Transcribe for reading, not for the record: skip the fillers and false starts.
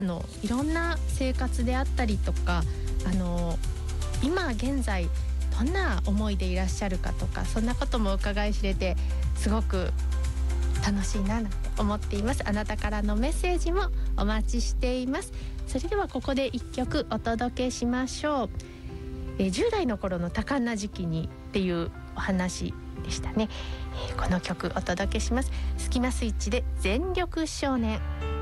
のいろんな生活であったりとか、今現在どんな思いでいらっしゃるかとか、そんなことも伺い知れてすごく楽しいななんて思っています。あなたからのメッセージもお待ちしています。それではここで一曲お届けしましょう。10代の頃の多感な時期にっていうお話でしたね。この曲お届けします。スキマスイッチで全力少年。